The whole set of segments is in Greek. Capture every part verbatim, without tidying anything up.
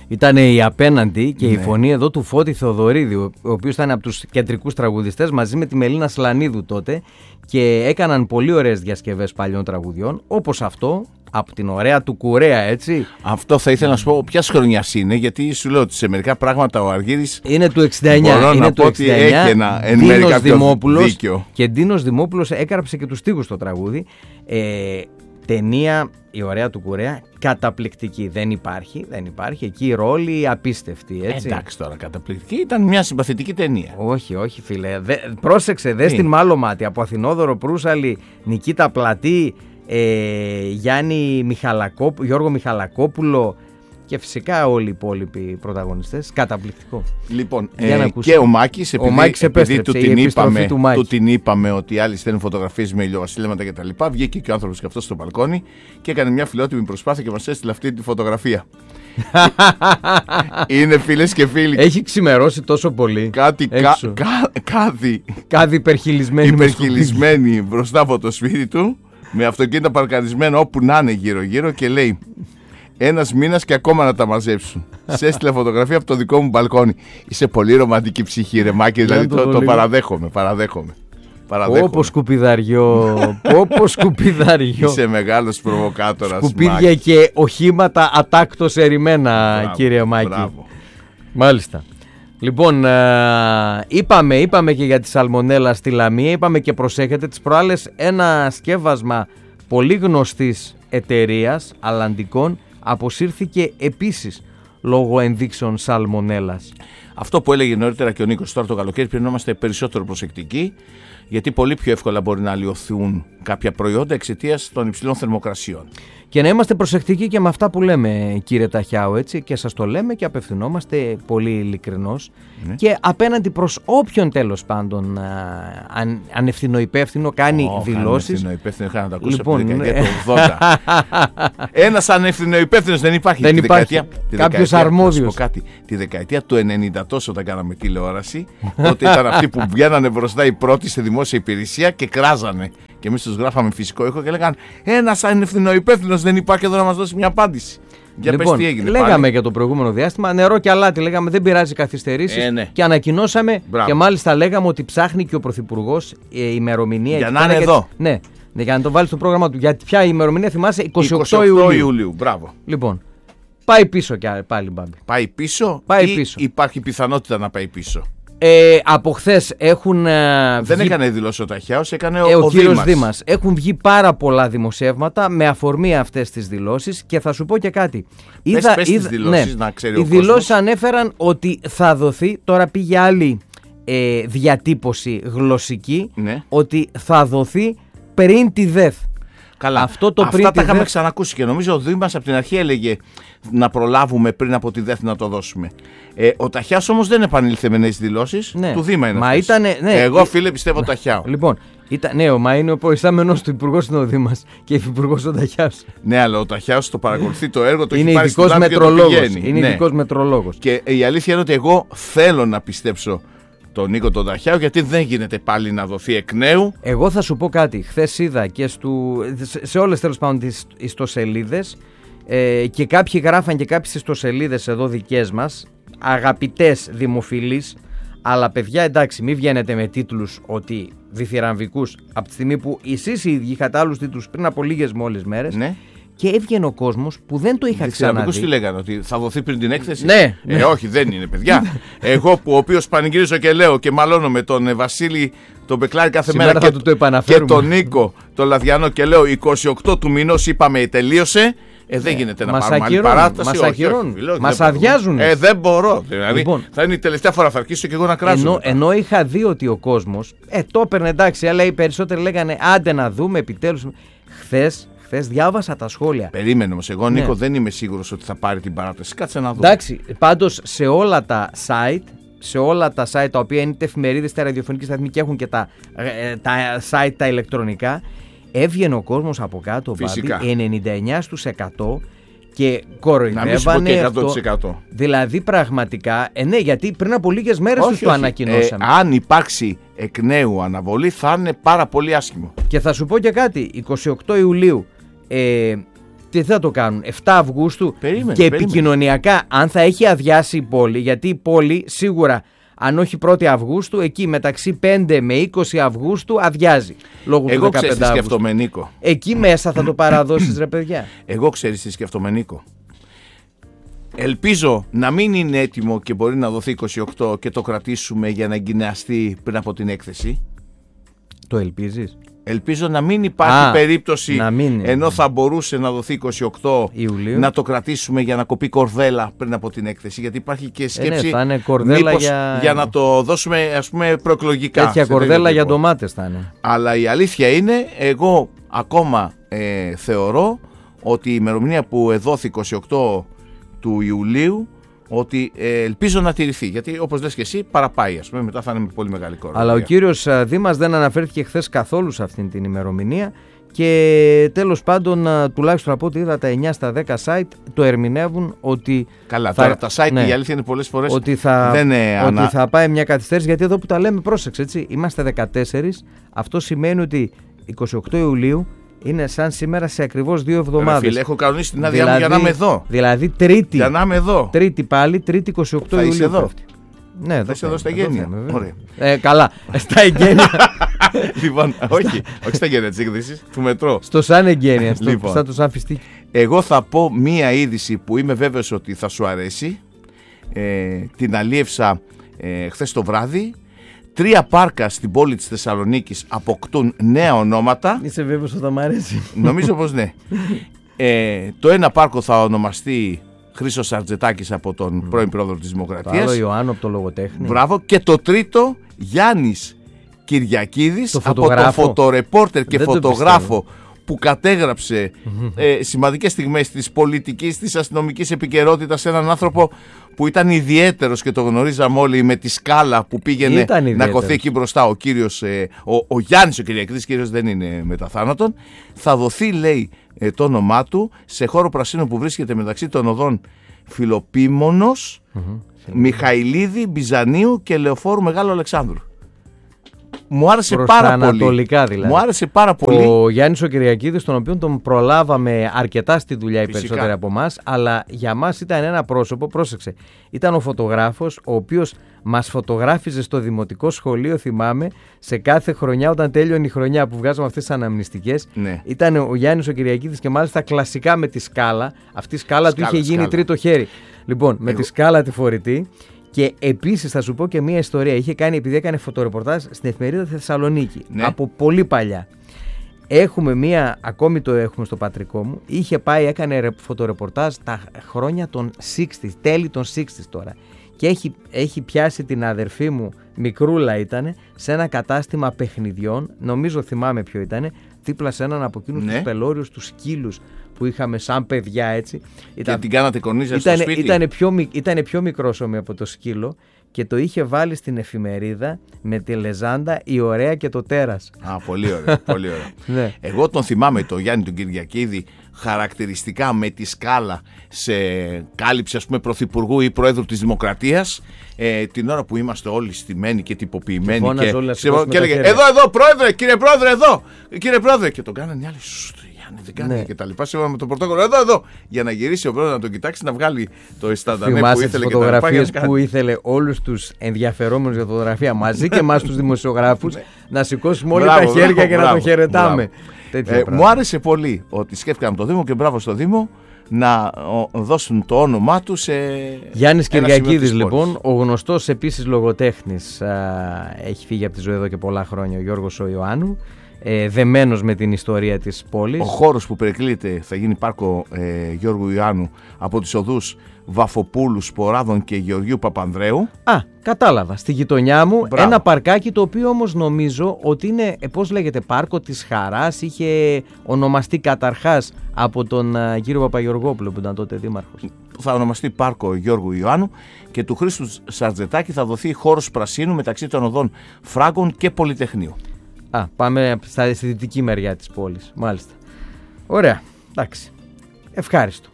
Ήταν η απέναντι και ναι. η φωνή εδώ του Φώτη Θεοδωρίδη, ο οποίος ήταν από τους κεντρικούς τραγουδιστές, μαζί με τη Μελίνα Σλανίδου τότε, και έκαναν πολύ ωραίες διασκευές παλιών τραγουδιών, όπως αυτό, από την ωραία του Κουρέα, έτσι. Αυτό θα ήθελα να σου πω, ποιας χρονιάς είναι, γιατί σου λέω ότι σε μερικά πράγματα ο Αργύρης είναι του εξήντα εννιά. Μπορώ είναι να του πω ότι έχει ένα εν μέρει κάποιο δίκιο. Και Ντίνος Δημόπουλος έγραψε και τους στίχους στο τραγούδι. Ε, ταινία η ωραία του Κουρέα, καταπληκτική. Δεν υπάρχει, δεν υπάρχει. Εκεί η ρόλη απίστευτη, έτσι. Ε, εντάξει τώρα, καταπληκτική. Ήταν μια συμπαθητική ταινία. Όχι, όχι φίλε. Δε, πρόσεξε, δες την μάλλο μάτι. Από Αθηνόδωρο Προύσαλη, Νικήτα Πλατή, ε, Γιάννη Μιχαλακόπου, Γιώργο Μιχαλακόπουλο και φυσικά όλοι οι υπόλοιποι πρωταγωνιστές. Καταπληκτικό. Λοιπόν, ε, και ο Μάκης, επειδή, ο Μάκης επειδή του, την είπαμε, του, του την είπαμε ότι οι άλλοι στέλνουν φωτογραφίες με ηλιοβασίλεματα και τα λοιπά, βγήκε και ο άνθρωπος και αυτός στο μπαλκόνι και έκανε μια φιλότιμη προσπάθεια και μας έστειλε αυτή τη φωτογραφία. Είναι φίλες και φίλοι. Έχει ξημερώσει τόσο πολύ. Κάτι κα, κα, κάδι, κάδι υπερχειλισμένη, υπερχειλισμένη μπροστά από το σπίτι του, με αυτοκίνητα παρκαρισμένο όπου να είναι γύρω-γύρω, και λέει: ένας μήνας και ακόμα να τα μαζέψουν. Σε έστειλε φωτογραφία από το δικό μου μπαλκόνι. Είσαι πολύ ρομαντική ψυχή, ρε Μάκη. Δηλαδή το, το, το παραδέχομαι, παραδέχομαι. Όπω σκουπιδαριό. Όπω σκουπιδαριό. Είσαι μεγάλος προβοκάτορας. Σκουπίδια Μάκη. Και οχήματα ατάκτως ερημένα, μπράβο, κύριε Μάκη. Μπράβο. Μάλιστα. Λοιπόν, ε, είπαμε, είπαμε και για τη σαλμονέλα στη Λαμία. Είπαμε και προσέχετε τις προάλλες ένα σκεύασμα πολύ γνωστής εταιρείας αλλαντικών αποσύρθηκε επίσης λόγω ενδείξεων σαλμονέλας. Αυτό που έλεγε νωρίτερα και ο Νίκος, τώρα το καλοκαίρι πρέπει να είμαστε περισσότερο προσεκτικοί, γιατί πολύ πιο εύκολα μπορεί να αλλοιωθούν κάποια προϊόντα εξαιτίας των υψηλών θερμοκρασιών. Και να είμαστε προσεκτικοί και με αυτά που λέμε, κύριε Ταχιάου, έτσι, και σας το λέμε και απευθυνόμαστε πολύ ειλικρινώς, ναι. Και απέναντι προς όποιον τέλος πάντων αν, ανευθυνοϊπεύθυνο κάνει oh, δηλώσεις. Ανευθυνοϊπεύθυνο, είχα να τα ακούσω λοιπόν, από τη δεκαετία του ογδόντα. Ένας ανευθυνοϊπεύθυνος δεν υπάρχει. Δεν τη υπάρχει. Δεκαετία, κάποιος αρμόδιος. Κάτι, τη δεκαετία του ενενήντα τόσο όταν κάναμε τηλεόραση, τότε ήταν αυτοί που βγαίνανε μπροστά οι πρώτοι σε δημόσια υπηρεσία και κράζανε. Και εμείς τους γράφαμε φυσικό ήχο και λέγανε ένας ανευθυνοϊπεύθυνος δεν υπάρχει εδώ να μας δώσει μια απάντηση. Για λοιπόν, πες τι έγινε, λέγαμε πάλι. Για το προηγούμενο διάστημα νερό και αλάτι, λέγαμε δεν πειράζει καθυστερήσεις, ε, ναι. Και ανακοινώσαμε. Μπράβο. Και μάλιστα λέγαμε ότι ψάχνει και ο Πρωθυπουργός ε, ημερομηνία για να είναι για, εδώ. Ναι, ναι, για να το βάλει στο πρόγραμμα του. Γιατί ποια ημερομηνία θυμάσαι, είκοσι οκτώ, είκοσι οκτώ Ιουλίου. Ιουλίου. Μπράβο. Λοιπόν, πάει πίσω και πάλι, Μπάμπη. Πάει πίσω, πάει ή πίσω. Υπάρχει πιθανότητα να πάει πίσω. Ε, από χθες έχουν. Δεν βγει... έκανε δηλώσει ο Ταχιάος, έκανε ο, ε, ο, ο κύριος Δήμας. Δήμας. Έχουν βγει πάρα πολλά δημοσιεύματα με αφορμή αυτές τις δηλώσεις και θα σου πω και κάτι. Πες, είδα, πες είδα, τις δηλώσεις, ναι, να ξέρει οι ο κόσμος. δηλώσεις ανέφεραν ότι θα δοθεί, τώρα πήγε άλλη ε, διατύπωση γλωσσική, ναι. Ότι θα δοθεί πριν τη ΔΕΘ. Καλά. Αυτό το Αυτά πριν τα είχαμε ΔΕΘ... ξανακούσει και νομίζω ο Δήμας από την αρχή έλεγε να προλάβουμε πριν από τη ΔΕΘ να το δώσουμε. Ε, ο Ταχιάος όμως δεν επανήλθε με νέες δηλώσεις. Ναι. Του Δήμα είναι Μα αυτές. Ήτανε, ναι. Εγώ φίλε πιστεύω Ταχιάο. Λοιπόν, ήταν, ναι, μα είναι ο προϊστάμενος του υπουργός είναι ο Δήμας και υφυπουργός ο Ταχιάος. Ναι, αλλά ο Ταχιάος το παρακολουθεί το έργο, το είναι έχει πάρει στην πλάτη και το πηγαίνει. Είναι ναι. ειδικός μετρολόγος. Και η αλήθεια είναι ότι εγώ θέλω να πιστέψω τον Νίκο τον Ταχιάο, γιατί δεν γίνεται πάλι να δοθεί εκ νέου. Εγώ θα σου πω κάτι. Χθες είδα και στου, σε όλες τέλος πάντων τις ιστοσελίδες ε, και κάποιοι γράφαν και κάποιες ιστοσελίδες εδώ δικές μας, αγαπητές δημοφιλείς, αλλά παιδιά εντάξει μην βγαίνετε με τίτλους ότι διθυραμβικούς από τη στιγμή που εσείς οι ίδιοι είχατε άλλους τίτλους πριν από λίγες μόλις μέρες. Ναι. Και έβγαινε ο κόσμος που δεν το είχα ξαναδεί. Τι λέγανε, ότι θα δοθεί πριν την έκθεση. Ναι. Ε, ναι. όχι, δεν είναι, παιδιά. Εγώ που ο οποίος πανηγυρίζω και λέω και μαλώνω με τον Βασίλη τον Μπεκλάρη κάθε σήμερα μέρα θα και, του το και τον Νίκο τον Λαδιανό και λέω είκοσι οκτώ του μηνός είπαμε τελείωσε. Ε, δεν γίνεται να πάρουμε άλλη παράταση. Μας ακυρώνουν, μας αδειάζουν. Ε, δεν μπορώ. Δηλαδή, λοιπόν, θα είναι η τελευταία φορά θα αρχίσω και εγώ να κράζω. Ενώ, ενώ είχα δει ότι ο κόσμος, ε, το έπαιρνε εντάξει, αλλά οι περισσότεροι λέγανε άντε να δούμε επιτέλους. Χθες. Χθες διάβασα τα σχόλια. Περίμενε όμως, εγώ Νίκο ναι. δεν είμαι σίγουρος ότι θα πάρει την παράταση. Κάτσε να δούμε. Εντάξει, πάντως σε όλα τα site, σε όλα τα site τα οποία είναι είτε εφημερίδες, είτε ραδιοφωνική σταθμή και έχουν και τα, ε, τα site τα ηλεκτρονικά, έβγαινε ο κόσμος από κάτω, Μπάμπη, ενενήντα εννιά τοις εκατό και κοροϊδεύανε εκατό τοις εκατό. Αυτό. Δηλαδή πραγματικά, ε, ναι, γιατί πριν από λίγες μέρες τους το ανακοινώσαμε. Ε, αν υπάρξει εκ νέου αναβολή θα είναι πάρα πολύ άσχημο. Και θα σου πω και κάτι, εικοστή ογδόη Ιουλίου ε, τι θα το κάνουν, επτά Αυγούστου. Περίμενε, και περίμενε. επικοινωνιακά, αν θα έχει αδειάσει η πόλη, γιατί η πόλη σίγουρα, αν όχι πρώτη Αυγούστου, εκεί μεταξύ πέντε με είκοσι Αυγούστου αδειάζει. Λόγω Εγώ του ξέρεις τι δεκαπέντε σκέφτομαι, Νίκο. Εκεί μέσα θα το παραδώσεις, ρε παιδιά. Εγώ ξέρεις τι σκέφτομαι, Νίκο. Ελπίζω να μην είναι έτοιμο και μπορεί να δοθεί είκοσι οκτώ και το κρατήσουμε για να εγκυνιαστεί πριν από την έκθεση. Το ελπίζεις? Ελπίζω να μην υπάρχει Α, περίπτωση, να μην... ενώ θα μπορούσε να δοθεί είκοσι οκτώ Ιουλίου, να το κρατήσουμε για να κοπεί κορδέλα πριν από την έκθεση. Γιατί υπάρχει και σκέψη ε, ναι, θα είναι κορδέλα μήπως για... για να το δώσουμε, ας πούμε, προεκλογικά. Τέτοια κορδέλα για ντομάτες θα είναι. Αλλά η αλήθεια είναι, εγώ ακόμα ε, θεωρώ ότι η ημερομηνία που εδόθη είκοσι οκτώ του Ιουλίου, ότι ε, ελπίζω να τηρηθεί. Γιατί όπως λες και εσύ, παραπάει, ας πούμε, μετά θα είναι με πολύ μεγάλη κόρη. Αλλά ο κύριος Δήμας δεν αναφέρθηκε χθες καθόλου σε αυτήν την ημερομηνία και τέλος πάντων, τουλάχιστον από ό,τι είδα, τα εννιά στα δέκα site το ερμηνεύουν ότι. Καλά, θα... τώρα τα site, ναι, η αλήθεια είναι πολλές φορές ότι θα, δεν είναι ότι ανα... θα πάει μια καθυστέρηση. Γιατί εδώ που τα λέμε, πρόσεξε, έτσι, είμαστε δεκατέσσερις. Αυτό σημαίνει ότι είκοσι οκτώ Ιουλίου είναι σαν σήμερα σε ακριβώς δύο εβδομάδες. Φίλε, έχω κανονίσει την άδειά δηλαδή, μου για να είμαι εδώ. Δηλαδή Τρίτη. Για να είμαι εδώ. Τρίτη πάλι, Τρίτη είκοσι οκτώ θα Ιουλίου. Είσαι εδώ. Πέφτει. Ναι, εδώ θα είσαι εδώ στα εγγένεια. Ε, καλά. Στα εγγένεια. Λοιπόν, όχι, όχι στα εγγένεια της έκδοσης, του μετρό. Στο σαν εγγένεια, στο, Λοιπόν, σαν το σαν φιστίκι. Εγώ θα πω μία είδηση που είμαι βέβαιος ότι θα σου αρέσει. Ε, την αλίευσα ε, χθες το βράδυ. Τρία πάρκα στην πόλη της Θεσσαλονίκης αποκτούν νέα ονόματα. Είσαι βέβαιος ότι θα μ' αρέσει? Νομίζω πως ναι. ε, το ένα πάρκο θα ονομαστεί Χρήστος Αρτζετάκης από τον mm. πρώην πρόεδρο της Δημοκρατίας. Το άλλο Ιωάννου από το λογοτέχνη. Μπράβο. Και το τρίτο Γιάννης Κυριακίδης το από το φωτορεπόρτερ και δεν φωτογράφο που κατέγραψε ε, σημαντικές στιγμές της πολιτικής, της αστυνομικής επικαιρότητας, έναν άνθρωπο που ήταν ιδιαίτερος και το γνωρίζαμε όλοι, με τη σκάλα που πήγαινε να κοθεί εκεί μπροστά ο κύριος, ε, ο, ο Γιάννης ο Κυριακίδης, κύριος δεν είναι μετά θάνατον. Θα δοθεί, λέει, ε, το όνομά του σε χώρο πρασίνου που βρίσκεται μεταξύ των οδών Φιλοπίμονος, mm-hmm. Μιχαηλίδη, Μπιζανίου και Λεωφόρου Μεγάλου Αλεξάνδρου. Μου άρεσε πάρα πολύ. Δηλαδή. Μου άρεσε πάρα πολύ. Ο Γιάννης ο Κυριακίδης, τον οποίο τον προλάβαμε αρκετά στη δουλειά, οι περισσότεροι από εμάς, αλλά για μας ήταν ένα πρόσωπο, πρόσεξε. Ήταν ο φωτογράφος, ο οποίος μας φωτογράφιζε στο δημοτικό σχολείο, θυμάμαι, σε κάθε χρονιά, όταν τέλειωνε η χρονιά που βγάζαμε αυτές τις αναμνηστικές. Ναι. Ήταν ο Γιάννης ο Κυριακίδης και μάλιστα κλασικά με τη σκάλα. Αυτή η σκάλα, σκάλα του είχε γίνει σκάλα. Τρίτο χέρι. Λοιπόν, με Εγώ. τη σκάλα τη φορητή. Και επίσης θα σου πω και μία ιστορία. Είχε κάνει, επειδή έκανε φωτορεπορτάζ στην εφημερίδα Θεσσαλονίκη, ναι. από πολύ παλιά. Έχουμε μία, ακόμη το έχουμε στο πατρικό μου. Είχε πάει, έκανε φωτορεπορτάζ τα χρόνια των εξήντα, τέλη των εξήντα τώρα. Και έχει, έχει πιάσει την αδερφή μου, μικρούλα ήτανε, σε ένα κατάστημα παιχνιδιών. Νομίζω θυμάμαι ποιο ήτανε. Δίπλα σε έναν από εκείνους ναι. τους πελώριους, τους σκύλους που είχαμε σαν παιδιά, έτσι. Και ήταν, την κάνατε κονίζα ήταν, στο σπίτι. Ήτανε πιο, ήτανε πιο μικρόσωμη από το σκύλο και το είχε βάλει στην εφημερίδα με τη λεζάντα «Η ωραία και το τέρας». Α, πολύ ωραία, πολύ ωραία. Ναι. Εγώ τον θυμάμαι τον Γιάννη τον Κυριακίδη χαρακτηριστικά με τη σκάλα σε κάλυψη, ας πούμε, πρωθυπουργού ή πρόεδρου της Δημοκρατίας, ε, την ώρα που είμαστε όλοι στημένοι και τυποποιημένοι και, και, και έλεγε «Εδώ, εδώ, πρόεδρε, κύριε πρόεδρε, εδώ, κύριε πρόεδρε», και τον κάνανε οι άλλοι «Γιάννη, δεν κάνει», ναι. και τα λοιπά. Σήμερα με το πρωτόκολλο «Εδώ, εδώ», για να γυρίσει ο πρόεδρος να τον κοιτάξει, να βγάλει το αισθαντανέ που ήθελε και τα λοιπά. Που ήθελε όλους τους ενδιαφερόμενους για φωτογραφία μαζί και εμάς τους δημοσιογράφους να σηκώσουμε όλοι τα χέρια και να τον χαιρετάμε. Ε, μου άρεσε πολύ ότι σκέφτηκαν το Δήμο και μπράβο στο Δήμο να ο, δώσουν το όνομά του σε. Γιάννης Κυριακίδης, λοιπόν, ο γνωστός επίσης λογοτέχνης, α, έχει φύγει από τη ζωή εδώ και πολλά χρόνια, ο Γιώργος ο Ιωάννου, ε, δεμένος με την ιστορία της πόλης. Ο χώρος που περικλείται θα γίνει πάρκο ε, Γιώργου Ιωάννου από τις οδούς Βαφοπούλου, Σποράδων και Γεωργίου Παπανδρέου. Α, κατάλαβα. Στη γειτονιά μου. Μπράβο. Ένα παρκάκι το οποίο όμως νομίζω ότι είναι, πώς λέγεται, πάρκο της Χαράς. Είχε ονομαστεί καταρχάς από τον uh, κύριο Παπαγεωργόπουλο που ήταν τότε δήμαρχος. Θα ονομαστεί πάρκο Γιώργου Ιωάννου και του Χρήστου Σαρτζετάκη θα δοθεί χώρος πρασίνου μεταξύ των οδών Φράγκων και Πολυτεχνείου. Α, πάμε στα, στη δυτική μεριά της πόλης. Μάλιστα. Ωραία. Εντάξει. Ευχάριστο.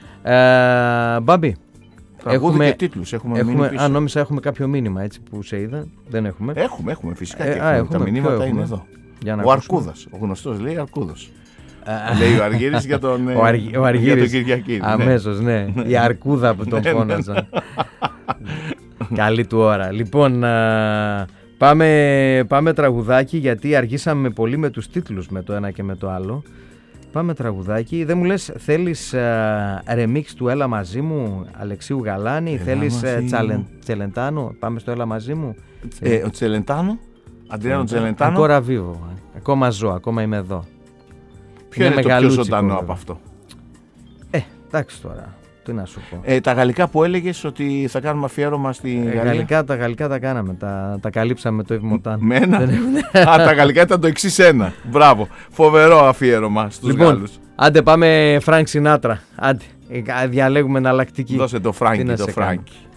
Ε, Μπάμπη, έχουμε και τίτλους, έχουμε, έχουμε α, νόμιζα έχουμε κάποιο μήνυμα, έτσι, που σε είδα. Δεν έχουμε. Έχουμε, έχουμε φυσικά ε, και έχουμε. Α, έχουμε. Τα μηνύματα έχουμε. είναι εδώ. Για να ο Αρκούδας, ο γνωστός λέει Αρκούδος. Λέει ο Αργύρης για τον, ο Αργ, ο Αργύρης, για τον Κυριακή. Αμέσως, ναι. ναι. Η αρκούδα που τον φώναζαν. Καλή του ώρα. Λοιπόν, α, πάμε, πάμε τραγουδάκι, γιατί αργήσαμε πολύ με τους τίτλους με το ένα και με το άλλο. Πάμε τραγουδάκι. Δεν μου λες, θέλεις uh, remix του Έλα μαζί μου Αλεξίου Γαλάνη, Έλα θέλεις uh, τσαλεν, Τσελεντάνο, πάμε στο Έλα μαζί μου. Ε, ο Τσελεντάνο, Αντριάνο Τσελεντάνο. Ακόμα βίβο, ακόμα ζω, ακόμα είμαι εδώ. Ποιο είναι, είναι το πιο ζωντανό από αυτό? Ε, εντάξει τώρα, τι να σου πω. Ε, τα γαλλικά που έλεγες ότι θα κάνουμε αφιέρωμα στη ε, Γαλλία. Γαλλικά, τα γαλλικά τα κάναμε, τα, τα καλύψαμε το Yves Montand. Με ένα. Α, τα γαλλικά ήταν το εξής ένα. Μπράβο, φοβερό αφιέρωμα στους λοιπόν, Γάλλους. Άντε πάμε Frank Sinatra, άντε, διαλέγουμε εναλλακτική. Δώσε το Frankie, το Frankie.